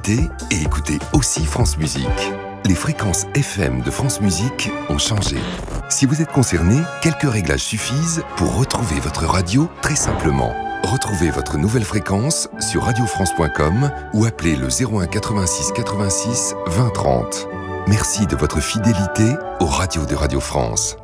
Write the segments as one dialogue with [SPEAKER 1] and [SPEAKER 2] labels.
[SPEAKER 1] fidélité et écoutez aussi France Musique. Les fréquences FM de France Musique ont changé. Si vous êtes concerné, quelques réglages suffisent pour retrouver votre radio très simplement. Retrouvez votre nouvelle fréquence sur radiofrance.com ou appelez le 01 86 86 20 30. Merci de votre fidélité aux radios de Radio France.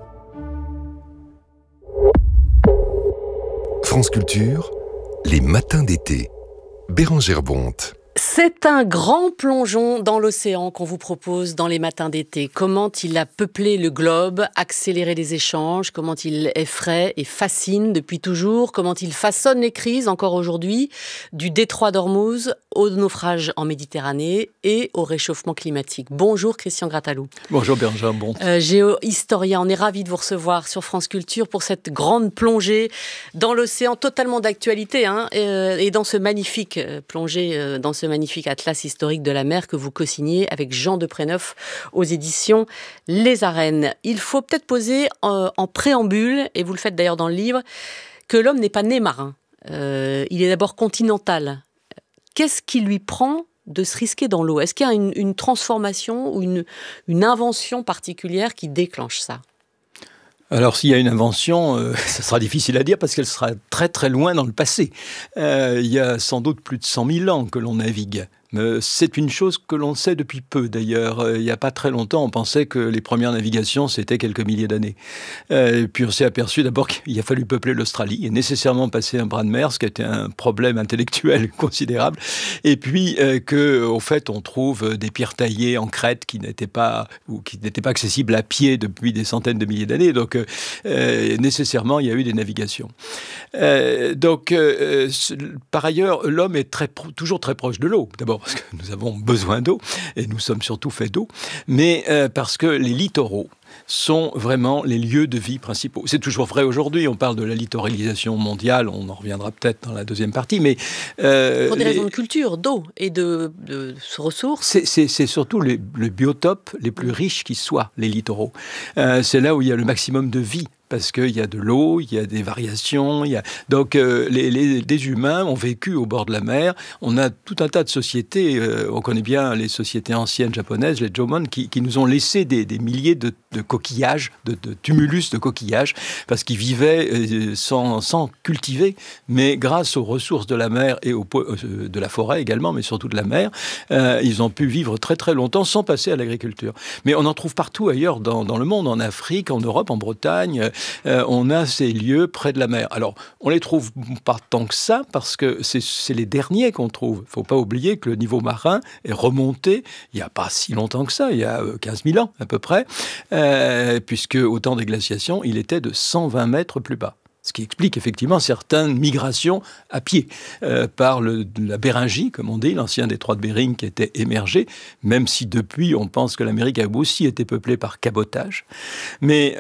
[SPEAKER 1] France Culture, les matins d'été. Bérengère Bonte.
[SPEAKER 2] C'est un grand plongeon dans l'océan qu'on vous propose dans les matins d'été. Comment il a peuplé le globe, accéléré les échanges, comment il effraie et fascine depuis toujours, comment il façonne les crises encore aujourd'hui, du détroit d'Ormuz au naufrage en Méditerranée et au réchauffement climatique. Bonjour Christian Grattalou.
[SPEAKER 3] Bonjour Bérengère Bonte.
[SPEAKER 2] Géohistorien, on est ravis de vous recevoir sur France Culture pour cette grande plongée dans l'océan totalement d'actualité et dans ce magnifique plongée dans ce magnifique atlas historique de la mer que vous co-signez avec Jean Depréneuf aux éditions Les Arènes. Il faut peut-être poser en préambule, et vous le faites d'ailleurs dans le livre, que l'homme n'est pas né marin. Il est d'abord continental. Qu'est-ce qui lui prend de se risquer dans l'eau ? Est-ce qu'il y a une transformation ou une invention particulière qui déclenche ça ?
[SPEAKER 3] Alors, s'il y a une invention, ça sera difficile à dire parce qu'elle sera très très loin dans le passé. Il y a sans doute plus de 100 000 ans que l'on navigue. C'est une chose que l'on sait depuis peu d'ailleurs. Il n'y a pas très longtemps, on pensait que les premières navigations, c'était quelques milliers d'années. Et puis on s'est aperçu d'abord qu'il a fallu peupler l'Australie et nécessairement passer un bras de mer, ce qui était un problème intellectuel considérable. Et puis qu'au fait, on trouve des pierres taillées en Crète qui n'étaient pas accessibles à pied depuis des centaines de milliers d'années. Donc nécessairement, il y a eu des navigations. Par ailleurs, l'homme est toujours très proche de l'eau. D'abord, parce que nous avons besoin d'eau, et nous sommes surtout faits d'eau, mais parce que les littoraux sont vraiment les lieux de vie principaux. C'est toujours vrai aujourd'hui, on parle de la littoralisation mondiale, on en reviendra peut-être dans la deuxième partie, mais...
[SPEAKER 2] pour des raisons de culture, d'eau et de ressources.
[SPEAKER 3] C'est surtout les biotopes les plus riches qui soient, les littoraux. C'est là où il y a le maximum de vie. Parce qu'il y a de l'eau, il y a des variations. Donc, des humains ont vécu au bord de la mer. On a tout un tas de sociétés. On connaît bien les sociétés anciennes japonaises, les Jomon, qui nous ont laissé des milliers de coquillages, de tumulus de coquillages, parce qu'ils vivaient sans cultiver, mais grâce aux ressources de la mer et de la forêt également, mais surtout de la mer, ils ont pu vivre très très longtemps sans passer à l'agriculture. Mais on en trouve partout ailleurs dans le monde, en Afrique, en Europe, en Bretagne. On a ces lieux près de la mer. Alors, on les trouve pas tant que ça, parce que c'est les derniers qu'on trouve. Il ne faut pas oublier que le niveau marin est remonté il n'y a pas si longtemps que ça, il y a 15 000 ans à peu près, puisque au temps des glaciations, il était de 120 mètres plus bas. Ce qui explique effectivement certaines migrations à pied par la Béringie, comme on dit, l'ancien détroit de Bering qui était émergé, même si depuis on pense que l'Amérique a aussi été peuplée par cabotage. Mais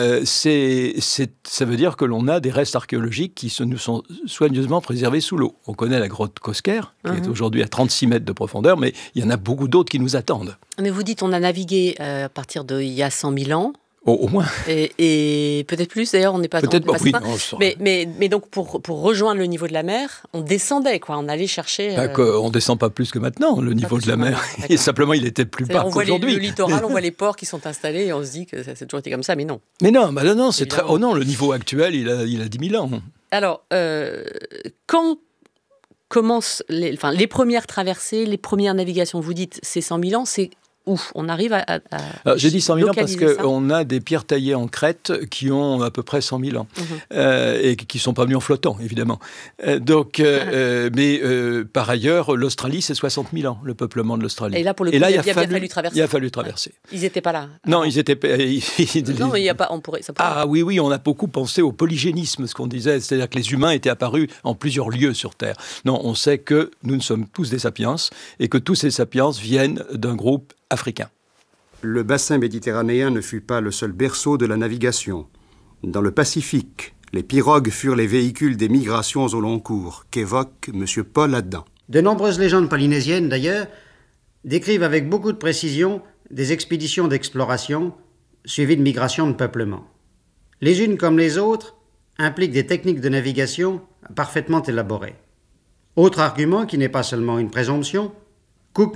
[SPEAKER 3] ça veut dire que l'on a des restes archéologiques qui nous sont soigneusement préservés sous l'eau. On connaît la grotte Cosquer, qui est aujourd'hui à 36 mètres de profondeur, mais il y en a beaucoup d'autres qui nous attendent.
[SPEAKER 2] Mais vous dites on a navigué à partir d'il y a 100 000 ans.
[SPEAKER 3] Au moins.
[SPEAKER 2] Et peut-être plus, d'ailleurs, on n'est pas...
[SPEAKER 3] Peut-être pas, oui.
[SPEAKER 2] Mais donc, pour rejoindre le niveau de la mer, on descendait, quoi. On allait chercher...
[SPEAKER 3] On ne descend pas plus que maintenant, le niveau de la mer. Et simplement, il était plus bas qu'aujourd'hui.
[SPEAKER 2] On voit le littoral, on voit les ports qui sont installés, et on se dit que ça a toujours été comme ça, mais non.
[SPEAKER 3] Mais non, c'est très... Oh non, le niveau actuel, il a 10 000 ans.
[SPEAKER 2] Alors, quand commencent les premières traversées, les premières navigations, vous dites, c'est 100 000 ans, c'est... Ouf, on arrive à
[SPEAKER 3] alors, j'ai dit 100 000 ans parce qu'on a des pierres taillées en Crète qui ont à peu près 100 000 ans et qui ne sont pas venues en flottant, évidemment. Mais par ailleurs, l'Australie, c'est 60 000 ans, le peuplement de l'Australie.
[SPEAKER 2] Et là, pour le coup, il a fallu traverser.
[SPEAKER 3] Il a fallu traverser.
[SPEAKER 2] Ils n'étaient pas là.
[SPEAKER 3] Non, ils étaient pas...
[SPEAKER 2] Non, mais il n'y a pas...
[SPEAKER 3] Oui, on a beaucoup pensé au polygénisme, ce qu'on disait, c'est-à-dire que les humains étaient apparus en plusieurs lieux sur Terre. Non, on sait que nous sommes tous des sapiens et que tous ces sapiens viennent d'un groupe africain.
[SPEAKER 4] Le bassin méditerranéen ne fut pas le seul berceau de la navigation. Dans le Pacifique, les pirogues furent les véhicules des migrations au long cours, qu'évoque M. Paul Adam.
[SPEAKER 5] De nombreuses légendes polynésiennes, d'ailleurs, décrivent avec beaucoup de précision des expéditions d'exploration suivies de migrations de peuplement. Les unes comme les autres impliquent des techniques de navigation parfaitement élaborées. Autre argument qui n'est pas seulement une présomption,